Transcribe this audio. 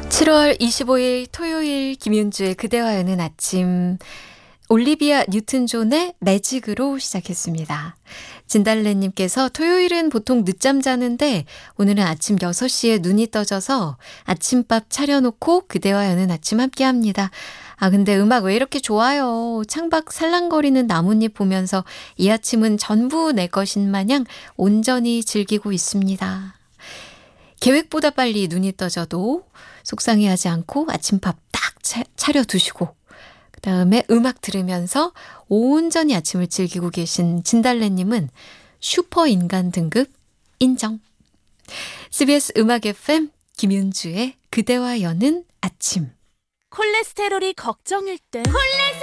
7월 25일 토요일 김윤주의 그대와 여는 아침, 올리비아 뉴튼 존의 매직으로 시작했습니다. 진달래님께서 토요일은 보통 늦잠 자는데 오늘은 아침 6시에 눈이 떠져서 아침밥 차려놓고 그대와 여는 아침 함께합니다. 아, 근데 음악 왜 이렇게 좋아요. 창밖 살랑거리는 나뭇잎 보면서 이 아침은 전부 내 것인 마냥 온전히 즐기고 있습니다. 계획보다 빨리 눈이 떠져도 속상해하지 않고 아침밥 딱 차려두시고 그다음에 음악 들으면서 온전히 아침을 즐기고 계신 진달래님은 슈퍼인간 등급 인정. CBS 음악 FM 김윤주의 그대와 여는 아침. 콜레스테롤이 걱정일 땐